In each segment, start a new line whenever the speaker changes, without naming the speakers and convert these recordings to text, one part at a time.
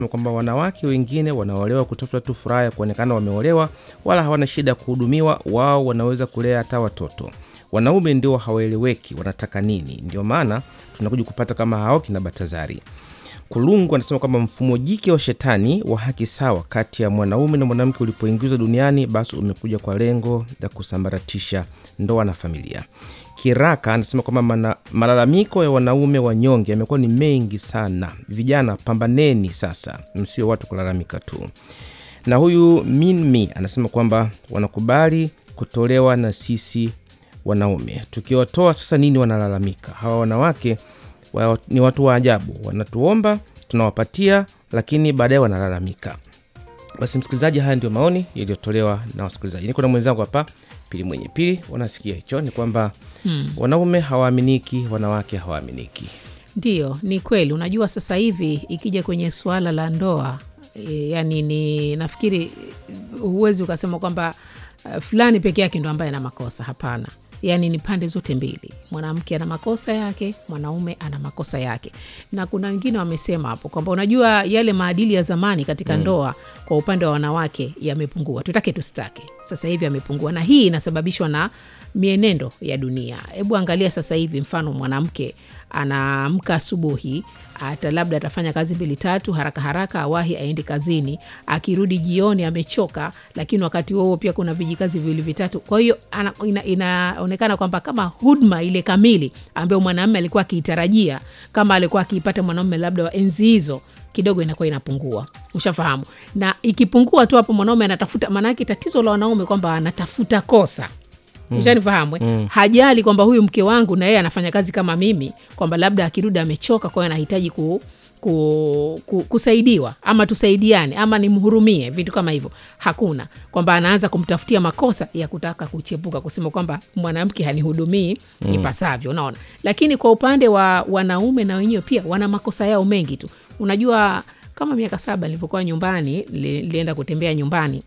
kwamba wanawake wengine wanaolewa kutafuta tu furaha ya kuonekana wameolewa, wala hawana shida kuhudumiwa, wao wanaweza kulea hata watoto. Wanaume ndio hawaeleweki wanataka nini. Ndio maana tunakuja kupata kama hao kina Batazari. Kulungu anasema kwamba mfumo jike wa shetani wa haki sawa kati ya mwanaume na mwanamke ulipoingizwa duniani, basi umekuja kwa lengo la kusambaratisha ndoa na familia. Kiraka anasema kwamba malalamiko ya wanaume wanyonge yamekuwa ni mengi sana. Vijana, pambaneni sasa, msio watu kulalamika tu. Na huyu Minmi anasema kwamba wanakubali kutolewa na sisi wanaume. Tukiwatoa sasa nini wanalalamika? Hawa wanawake ni watu wa ajabu. Wanatuomba, tunawapatia, lakini baadaye wanalalamika. Basi msikilizaji, haya ndio maoni yaliyotolewa na wasikilizaji. Niko na mwenzangu hapa Pili Mwenye. Pili, wanasikia hicho ni kwamba wanaume hawaaminiki, wanawake hawaaminiki.
Ndio, ni kweli. Unajua sasa hivi ikija kwenye swala la ndoa, yani ni nafikiri huwezi ukasema kwamba fulani peke yake ndo ambaye ana makosa. Hapana. Yani ni pande zote mbili. Mwanamke ana makosa yake, mwanaume ana makosa yake. Na kuna wengine wamesema hapo kwamba unajua yale maadili ya zamani katika ndoa kwa upande wa wanawake yamepungua. Tutake tusitake. Sasa hivi yamepungua, na hii inasababishwa na mienendo ya dunia. Hebu angalia sasa hivi, mfano mwanamke anaamka asubuhi, labda atafanya kazi 2-3 haraka haraka, awahi aende kazini, akirudi jioni amechoka, lakini wakati huo pia kuna vijikazi 2-3. Kwa hiyo inaonekana kwamba kama huduma ile kamili ambayo mwanamume alikuwa akiitarajia, kama alikuwa akiipata mwanamume labda wa enzi hizo, kidogo inakuwa inapungua. Ushafahamu? Na ikipungua tu hapo mwanaume anatafuta, maana yake tatizo la wanaume kwamba anatafuta kosa. Ushanifahamu? Hajali kwamba huyu mke wangu na yeye anafanya kazi kama mimi, kwamba labda akirudi amechoka, kwa hiyo anahitaji kusaidiwa, ama tusaidiane, ama nimhurumie, vitu kama hivyo. Hakuna kwamba anaanza kumtafutia makosa ya kutaka kuchepuka, kusema kwamba mwanamke hanihudumii ipasavyo, unaona. Lakini kwa upande wa wanaume na wenyewe pia wana makosa yao mengi tu. Unajua kama miaka 7 nilipokuwa nyumbani, nilienda kutembea nyumbani.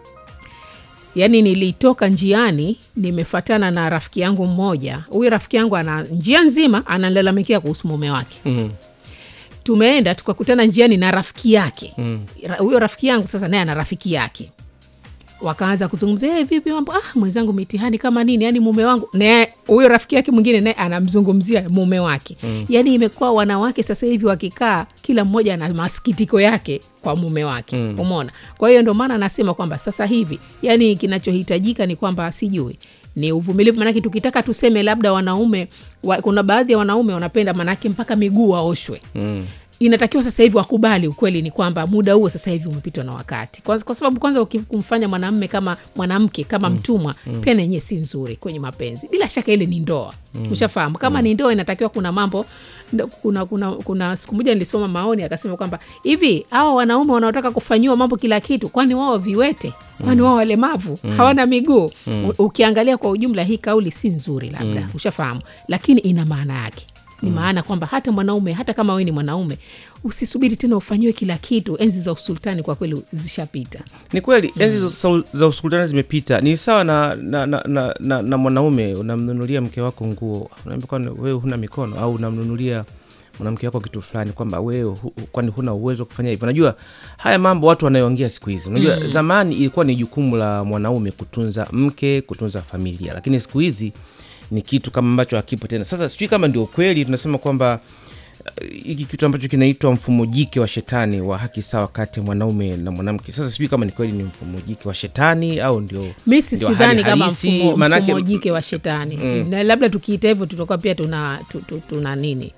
Yani nilitoka njiani, nimefuatana na rafiki yangu mmoja. Huyu rafiki yangu ana njia nzima analalamikia kuhusu mume wake. Tumeenda tukakutana njiani na rafiki yake. Huyo rafiki yangu sasa naye ana rafiki yake. Wakaanza kuzungumza, vipi mambo? Mwenzangu mitihani kama nini? Yani mume wangu. Na huyo rafiki yake mwingine naye anamzungumzia mume wake. Yani imekuwa wanawake sasa hivi wakikaa, kila mmoja ana masikitiko yake kwa mume wake. Umeona? Kwa hiyo ndio maana nasema kwamba sasa hivi yani kinachohitajika ni kwamba sijui ni uvumilivu. Manake tukitaka tuseme labda wanaume kuna baadhi ya wanaume wanapenda manake mpaka miguu waoshwe. Inatakiwa sasa hivi wakubali ukweli ni kwamba muda huo sasa hivi umepitwa na wakati. Kwa sababu kwanza ukimfanya mwanamume kama mwanamke kama mtumwa, pia yenyewe si nzuri kwenye mapenzi. Bila shaka ile ni ndoa. Ushafahamu? Kama ni ndoa inatakiwa kuna mambo, kuna siku moja nilisoma maoni akasema kwamba hivi hao wanaume wanaotaka kufanywa mambo kila kitu, kwani wao viwete? Kwani wao walemavu? Hawana miguu? Ukiangalia kwa ujumla hii kauli si nzuri labda. Ushafahamu? Lakini ina maana yake. Ni maana kwamba hata mwanaume, hata kama wewe ni mwanaume, usisubiri tena ufanywe kila kitu. Enzi za usultani kwa kweli zishapita.
Ni kweli, enzi za usultani zimepita. Ni sawa na mwanaume, unamnunulia mke wako nguo, unaambia kwani wewe huna mikono, au unamnunulia mwanamke wako kitu fulani kwamba wewe kwani huna uwezo kufanya hivyo. Unajua haya mambo watu wanayoongea siku hizi. Unajua zamani ilikuwa ni jukumu la mwanaume kutunza mke, kutunza familia, lakini siku hizi ni kitu kama ambacho hakipo tena. Sasa sijui kama ndio kweli tunasema kwamba hiki kitu ambacho kinaitwa mfumo jike wa shetani wa haki sawa kati ya mwanaume na mwanamke. Sasa sijui kama ni kweli ni mfumo jike wa shetani au ndio.
Mimi sidhani kama mfumo jike wa shetani. Na labda tukiita hivyo tutakuwa pia tuna nini?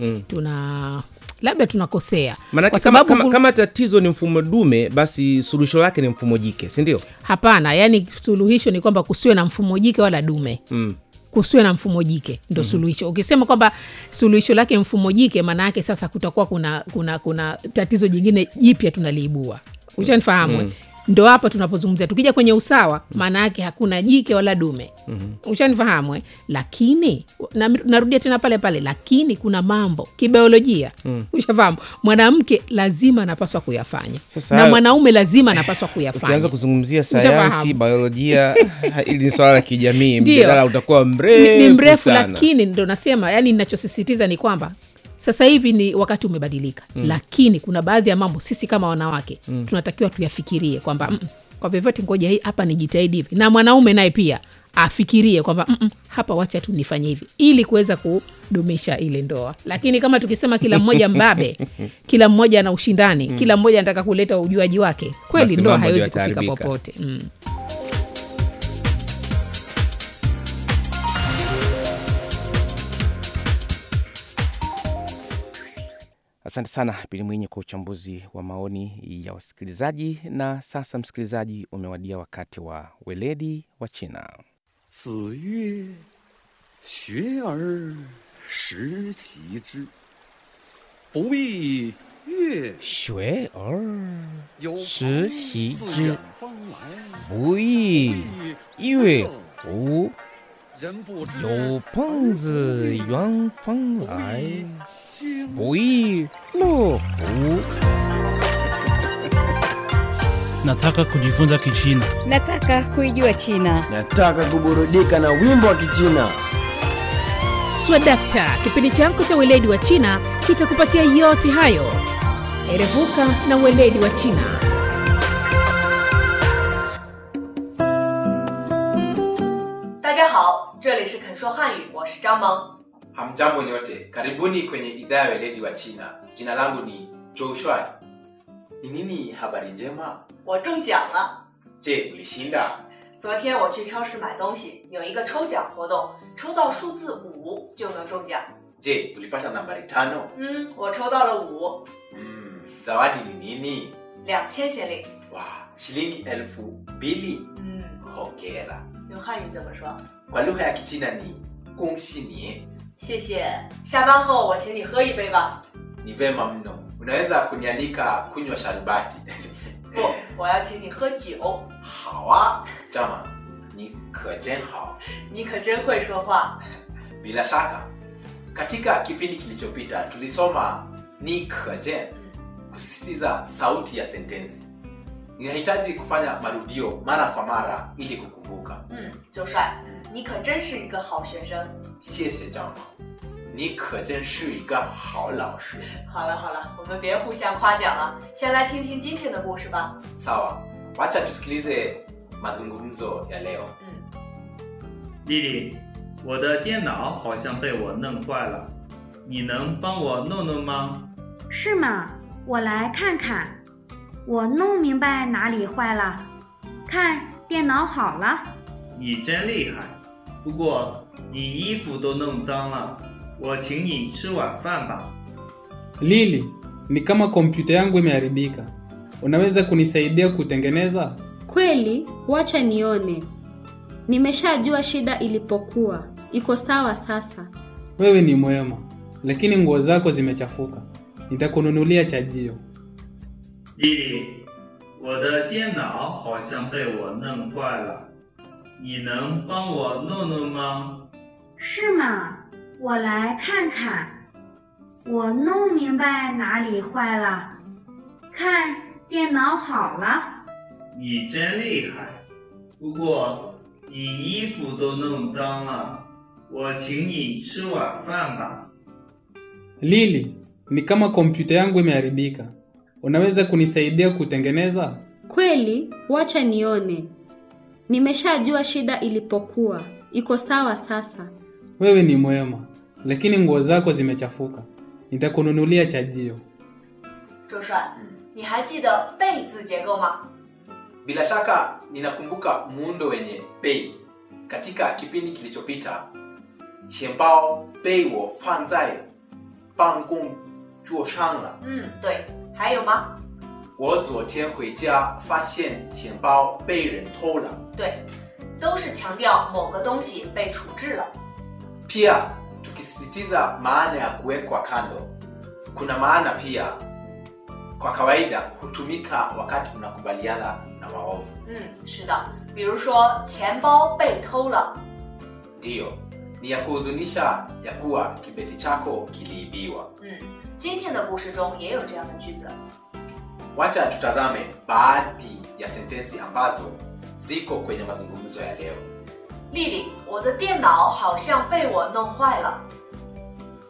Labda tunakosea.
Kwa sababu kama tatizo ni mfumo dume, basi suluhisho lake ni mfumo jike, si ndio?
Hapana, yani suluhisho ni kwamba kusiwe na mfumo jike wala dume. Kusiwe na mfumo jike ndio suluhisho. Ukisema kwamba suluhisho lake mfumo jike, maana yake sasa kutakuwa kuna tatizo jingine jipya tunaliibua. Ushanifahamu? Ndio hapa tunapozungumzia. Tukija kwenye usawa, maana yake hakuna jike wala dume. Ushanifahamu? Lakini narudia tena pale pale, lakini kuna mambo kibiolojia. Ushafahamu? Mwanamke lazima anapaswa kuyafanya. Sasa, na mwanaume lazima anapaswa kuyafanya.
Ukianza kuzungumzia sayansi, biolojia, ili ni swala la kijamii, mjadala utakuwa mrefu.
Ni mrefu sana. Lakini ndio nasema, yani ninachosisitiza ni kwamba sasa hivi ni wakati umebadilika. Lakini kuna baadhi ya mambo sisi kama wanawake tunatakiwa tuyafikirie kwamba kwa vyovyote ngoja hii hapa nijitahidi hivi, na mwanaume naye pia afikirie kwamba hapa wacha tu nifanye hivi ili kuweza kudumisha ile ndoa. Lakini kama tukisema kila mmoja mbabe, kila mmoja ana ushindani, kila mmoja anataka kuleta ujuaji wake, kweli ndoa haiwezi kufika popote.
Asante sana Bili Mwinyi kwa uchambuzi wa maoni ya wasikilizaji. Na sasa msikilizaji, umewadia wakati wa weledi wa China.
子曰：学而时习之，不亦乐
学而
有
时习
朋自
之
远方来，
不亦乐乎
人不知
有朋自远方来
君
不亦乐乎
Nataka kujifunza Kichina.
Nataka kuijua China.
Nataka kuburudika na wimbo wa Kichina.
Swadakta, kipindi chako cha weledi wa China kitakupatia yote hayo. Erevuka na weledi wa China.
大家好，这里是肯说汉语，我是张萌。
Hamjambo nyote, karibuni kwenye idhaa ya weledi wa China. Jina langu ni Zhou Shuai. Ni nini habari njema?
我中奖了。
Je, ulishinda?
昨天我去超市买东西，有一个抽奖活动，抽到数字5就能中奖。
Je, ulipata nambari 5?
我抽到了5，
Zawadi ni nini?
2000先令。
Wow, shilingi 2,000. Hongera.
用汉语怎么说？
Kwa lugha ya Kichina ni 恭喜你.
谢谢。下班后我请你喝一杯吧。
Ni vema mno. Unaweza kunialika kunywa sharubati.
不，我要请你喝酒。
好啊, Jama, ni kejen hao.
你可真会说话。
Bila shaka. Katika kipindi kilichopita tulisoma ni kejen, kusisitiza sauti ya sentensi. Ninahitaji kufanya marudio mara kwa mara ili kukumbuka.
周帅，你可真是一个好学生。
谢谢张毛，你可真是一个好老师。
好了好了，我们别互相夸奖了，先来听听今天的故事吧。
Sawa, wacha tusikilize mazungumzo ya leo.
丽丽，我的电脑好像被我弄坏了，你能帮我弄弄吗？
是吗？我来看看。我弄明白哪里坏了。看，电脑好了。
你真厉害，不过你衣服都弄脏了，我请你吃晚饭吧。
Lili, ni kama kompyuta yangu imeharibika. Unaweza kunisaidia kutengeneza?
Kweli, wacha nione. Nimeshajua shida ilipokuwa. Iko sawa sasa.
Wewe ni mwema, lakini nguo zako zimechafuka. Nitakununulia chajio.
丽丽，我的电脑好像被我弄坏了，你能帮我弄弄吗？
是吗？我来看看。我弄明白哪里坏了。看，电脑好了。
你真厉害，不过你衣服都弄脏了，我请你吃晚饭吧。
Lili, ni kama kompyuta yangu imeharibika. Unaweza kunisaidia kutengeneza?
Kweli, wacha nione. Nimeshajua shida ilipokuwa. Iko sawa sasa.
Wewe ni mwema, lakini nguo zako zimechafuka. Nitakununulia chajio.
周帅，你还记得被字结构吗？
Bila shaka ninakumbuka muundo wenye bei. Katika kipindi kilichopita, 钱包被我放在办公桌上了。
对。还有吗？
我昨天回家发现钱包被人偷了。
对，都是强调某个东西被处置了。
Pia tukisisitiza maana ya kuwekwa kando. Kuna maana pia kwa kawaida hutumika wakati unakubaliana na maovu.
是的，比如说钱包被偷了。
Ndiyo, ni ya kuhuzunisha ya kuwa kibeti chako kiliibiwa.
今天的故事中也有这样的句子。
Wacha tutazame baadhi ya sentensi ambazo ziko kwenye mazungumzo ya leo.
丽丽，我的电脑好像被我弄坏了。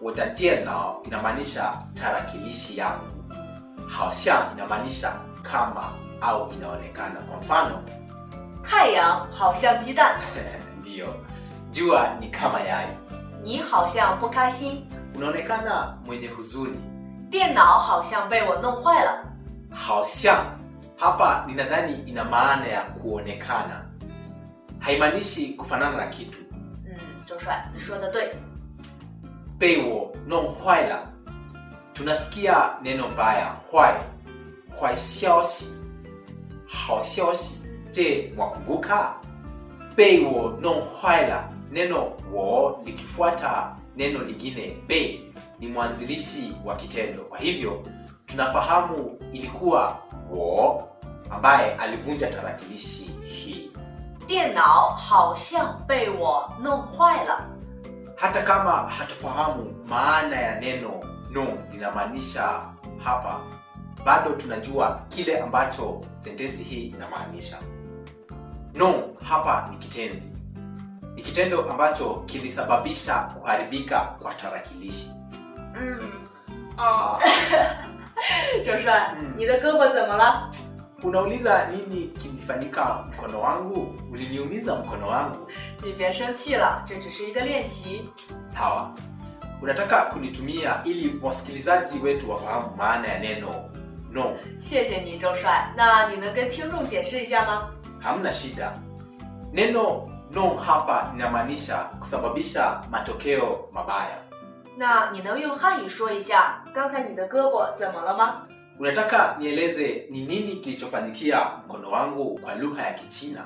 我的电脑 inamaanisha tarakilishi yangu. 好像 inamaanisha kama au inaonekana. Kwa mfano,
太阳好像鸡蛋，
ndiyo, jua ni kama yai.
你好像不开心，
Unaonekana mwenye huzuni.
电脑好像被我弄坏了。
好像 hapa ninadhani ina maana ya kuonekana. Haimaanishi kufanana na kitu.
周帅，你说的对。
被我弄坏了. Tunasikia neno mbaya, 坏, 坏消息, 好消息. Je, mwakumbuka? 被我弄坏了, neno 我 likifuata neno lingine 被 ni mwanzilishi wa kitendo. Kwa hivyo tunafahamu ilikuwa 我 ambaye alivunja tarakilishi hii.
电脑好像被我弄坏了。
Hata kama hatufahamu maana ya neno no linamaanisha hapa, bado tunajua kile ambacho sentensi hii inamaanisha. No hapa ni kitenzi. Ni kitendo ambacho kilisababisha kuharibika kwa tarakilishi.
周帅，你的胳膊怎么了？
Unauliza nini kilifanyika mkono wangu? Uliniumiza mkono wangu?
你别生气了，这只是一个练习。
Sawa. Unataka kunitumia ili wasikilizaji wetu wafahamu maana ya neno no.
谢谢你，周帅。那你能跟听众解释一下吗？
Hamna shida. Neno no hapa linamaanisha kusababisha matokeo mabaya.
那你能用汉语说一下刚才你的胳膊怎么了吗？
Unataka nieleze ni nini kilichofanyikia mkono wangu kwa lugha ya Kichina?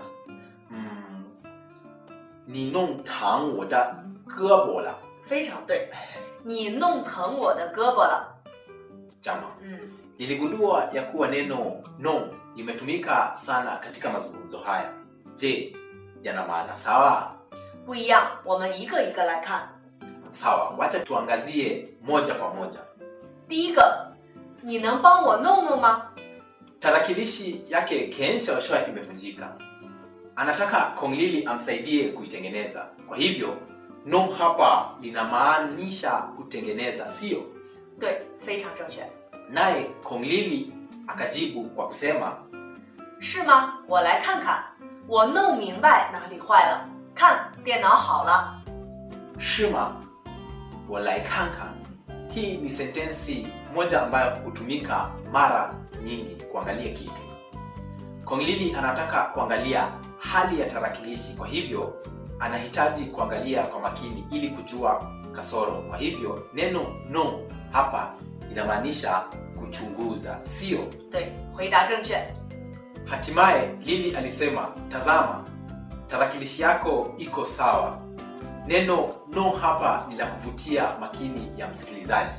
你弄疼我的胳膊了。
非常对，你弄疼我的胳膊了。
Jama. Niligundua ya kuwa neno no limetumika sana katika mazungumzo haya. Je, yana maana sawa?
不一样，我们一个一个来看。
Sawa, wacha tuangazie moja kwa moja.
第一个，你能帮我弄弄吗？
Tarakilishi yake Ken Xiaoshui imevunjika. Anataka Kong Lili amsaidie kuitengeneza. Kwa hivyo, no hapa linamaanisha kutengeneza, sio?
对，非常正确。
Naye Kong Lili akajibu kwa kusema,
是吗？我来看看，我弄明白哪里坏了。看，电脑好了。
Shima, walai kanka. Hii ni sentensi moja ambayo hutumika mara nyingi kuangalia kitu. Kong Lili anataka kuangalia hali ya tarakilishi, kwa hivyo anahitaji kuangalia kwa makini ili kujua kasoro. Kwa hivyo neno no hapa inamaanisha kuchunguza, sio?
对，回答正确。
Hatimaye Lili alisema, tazama, tarakilishi yako iko sawa. Neno no hapa ni la kuvutia makini ya msikilizaji.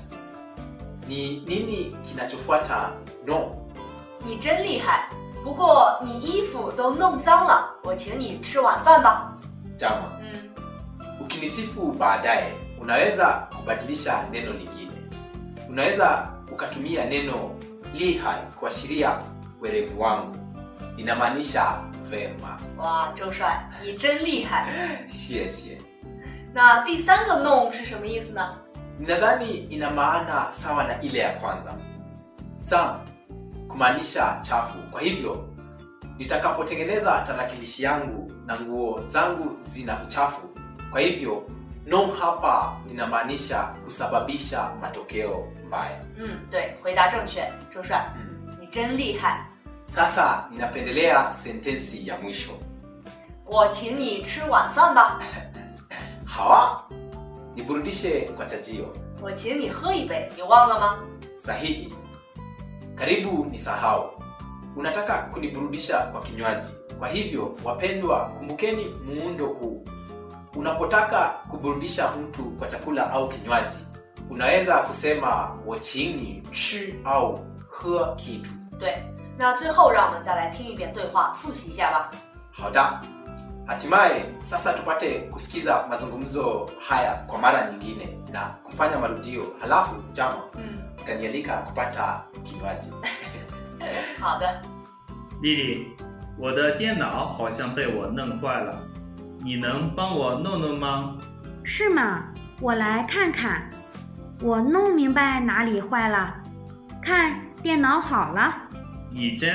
Ni nini kinachofuata no?
你真厉害，不过你衣服都弄脏了，我请你吃晚饭吧。
Jama. Ukinisifu baadaye, unaweza kubadilisha neno lingine. Unaweza ukatumia neno lihai kuashiria werevu wangu. Inamaanisha vema.
哇，周帅，你真厉害。
谢谢.
那第三个弄是什么意思呢？
Ninadhani ina maana sawa na ile ya kwanza. Zang kumaanisha chafu. Kwa hivyo, nitakapotengeneza tarakilishi yangu na nguo zangu zina uchafu. Kwa hivyo, no hapa linamaanisha kusababisha matokeo mbaya.
对，回答正确，周帅，你真厉害。
Sasa ninapendelea sentensi ya mwisho.
我请你吃晚饭吧。
Hawa, niburudishe kwa chajio.
我请你喝一杯，你忘了吗？
Sahihi. Karibu nisahau. Unataka kuniburudisha kwa kinywaji. Kwa hivyo, wapendwa, kumbukeni muundo huu. Unapotaka kuburudisha mtu kwa chakula au kinywaji, unaweza kusema 我请你吃 au 喝 kitu.
对，那最后让我们再来听一遍对话，复习一下吧。
Hauda. Hatimaye sasa tupate kusikiza mazungumzo haya kwa mara nyingine na kufanya marudio. Halafu Jama, utanialika kupata kinywaji.
好的。
丽丽，我的电脑好像被我弄坏了，你能帮我弄弄吗？
是吗？我来看看。 我弄明白哪里坏了，看电脑好了。
你真